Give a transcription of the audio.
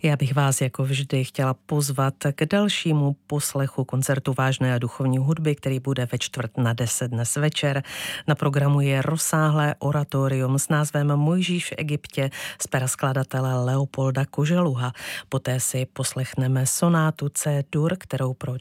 Já bych vás jako vždy chtěla pozvat k dalšímu poslechu koncertu vážné a duchovní hudby, který bude ve 9:45 dnes večer. Na programu je rozsáhlé oratorium s názvem Mojžíš v Egyptě z pera skladatele Leopolda Koželuha. Poté si poslechneme sonátu C-dur, kterou pro